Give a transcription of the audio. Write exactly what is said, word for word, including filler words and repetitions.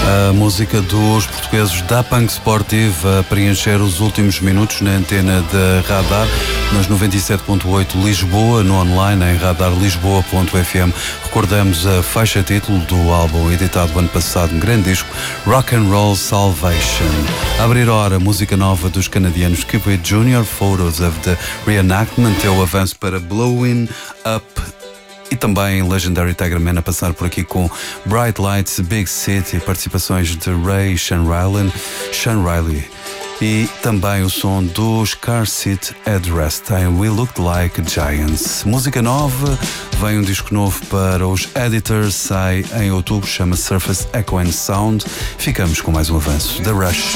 A música dos portugueses da Punk Sportive a preencher os últimos minutos na antena da Radar, nas noventa e sete ponto oito Lisboa, no online em radar lisboa ponto f m. Recordamos a faixa título do álbum editado ano passado, um grande disco, Rock and Roll Salvation. A abrir a hora, música nova dos canadianos Cupid Junior, Photos of the Reenactment, é o avanço para Blowing Up. E também Legendary Tiger Man a passar por aqui com Bright Lights, Big City, participações de Ray, Sean Riley, Sean Riley. E também o som dos Car Seat Headrest em We Looked Like Giants. Música nova, vem um disco novo para os Editors, sai em outubro, chama Surface Echo and Sound. Ficamos com mais um avanço da Rush.